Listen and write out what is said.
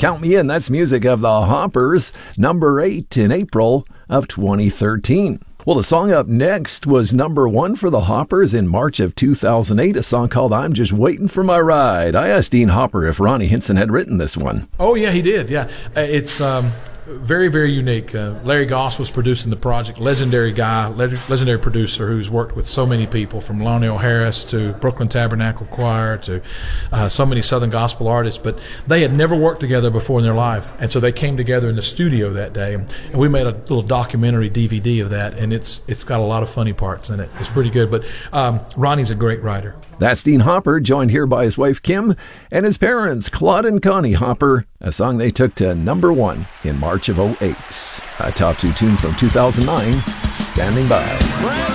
Count Me In, that's music of the Hoppers, number 8 in April of 2013. Well, the song up next was number 1 for the Hoppers in March of 2008, a song called I'm Just Waiting for My Ride. I asked Dean Hopper if Ronnie Hinson had written this one. Oh, yeah, he did, yeah. It's very, very unique. Larry Goss was producing the project, legendary guy, legendary producer who's worked with so many people, from Lonnie Harris to Brooklyn Tabernacle Choir to so many Southern gospel artists, but they had never worked together before in their life, and so they came together in the studio that day, and we made a little documentary DVD of that, and it's got a lot of funny parts in it. It's pretty good, but Ronnie's a great writer. That's Dean Hopper, joined here by his wife Kim and his parents, Claude and Connie Hopper, a song they took to number 1 in March of 2008. A top 2 tune from 2009, Standing By.